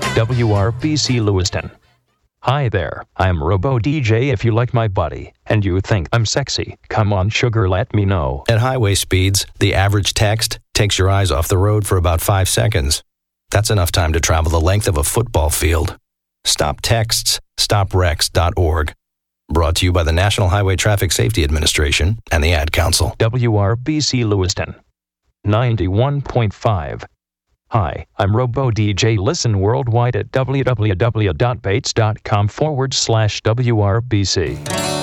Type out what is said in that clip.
WRBC Lewiston. Hi there, I'm Robo DJ. If you like my body and you think I'm sexy, come on sugar, let me know. At highway speeds, the average text takes your eyes off the road for about 5 seconds. That's enough time to travel the length of a football field. Stop texts, stopwrecks.org. Brought to you by the National Highway Traffic Safety Administration and the Ad Council. WRBC Lewiston 91.5. Hi, I'm Robo DJ. Listen worldwide at www.bates.com/WRBC.